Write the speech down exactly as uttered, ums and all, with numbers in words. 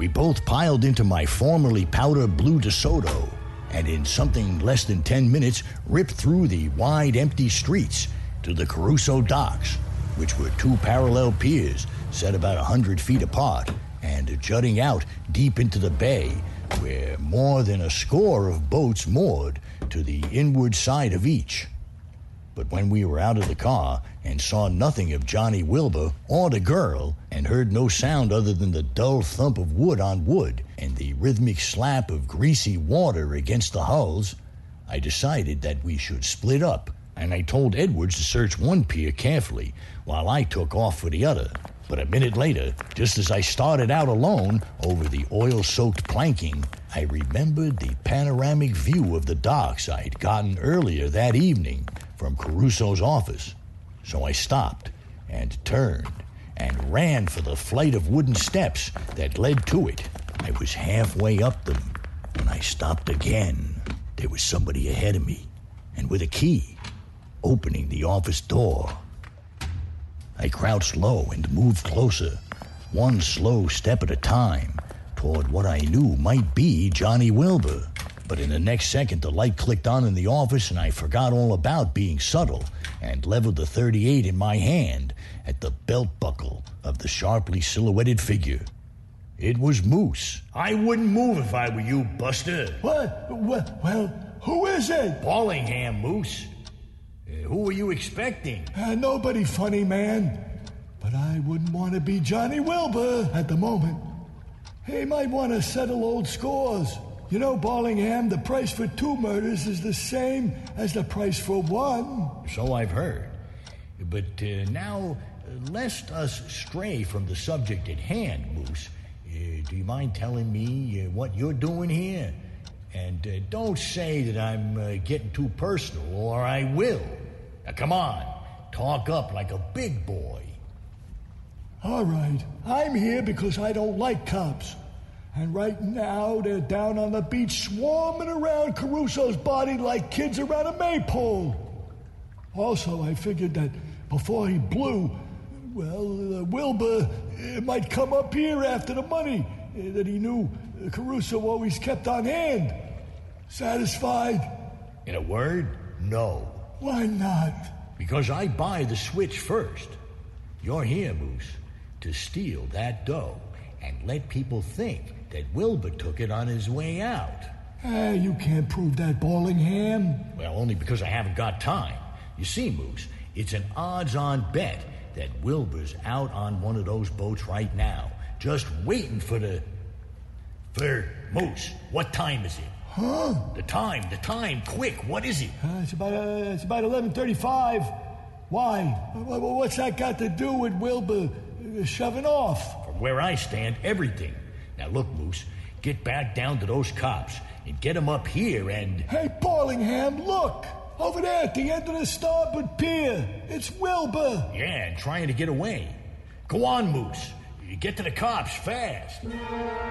We both piled into my formerly powder blue DeSoto, and in something less than ten minutes ripped through the wide, empty streets to the Caruso docks, which were two parallel piers set about a hundred feet apart and jutting out deep into the bay, where more than a score of boats moored to the inward side of each. But when we were out of the car and saw nothing of Johnny Wilbur or the girl, and heard no sound other than the dull thump of wood on wood and the rhythmic slap of greasy water against the hulls, I decided that we should split up, and I told Edwards to search one pier carefully while I took off for the other. But a minute later, just as I started out alone over the oil-soaked planking, I remembered the panoramic view of the docks I'd gotten earlier that evening from Caruso's office. So I stopped and turned and ran for the flight of wooden steps that led to it. I was halfway up them when I stopped again. There was somebody ahead of me, and with a key, opening the office door. I crouched low and moved closer, one slow step at a time, toward what I knew might be Johnny Wilbur. But in the next second, the light clicked on in the office, and I forgot all about being subtle and leveled the thirty-eight in my hand at the belt buckle of the sharply silhouetted figure. It was Moose. I wouldn't move if I were you, Buster. What? What? Well, who is it? Ballingham, Moose. Uh, who were you expecting? Uh, nobody funny, man. But I wouldn't want to be Johnny Wilbur at the moment. He might want to settle old scores. You know, Ballingham, the price for two murders is the same as the price for one. So I've heard. But uh, now, uh, lest us stray from the subject at hand, Moose, uh, do you mind telling me uh, what you're doing here? And uh, don't say that I'm uh, getting too personal, or I will. Now, come on, talk up like a big boy. All right, I'm here because I don't like cops. And right now, they're down on the beach swarming around Caruso's body like kids around a maypole. Also, I figured that before he blew, well, uh, Wilbur uh, might come up here after the money uh, that he knew uh, Caruso always kept on hand. Satisfied? In a word, no. Why not? Because I buy the switch first. You're here, Moose, to steal that dough and let people think that Wilbur took it on his way out. Ah, you can't prove that, Ballingham. Well, only because I haven't got time. You see, Moose, it's an odds-on bet that Wilbur's out on one of those boats right now, just waiting for the... For Moose, what time is it? Huh? The time, the time, quick, what is it? Uh, it's about uh, it's about eleven thirty-five. Why? What's that got to do with Wilbur uh, shoving off? From where I stand, everything. Now look, Moose, get back down to those cops and get them up here and... Hey, Ballingham, look! Over there at the end of the starboard pier. It's Wilbur. Yeah, and trying to get away. Go on, Moose. Get to the cops fast.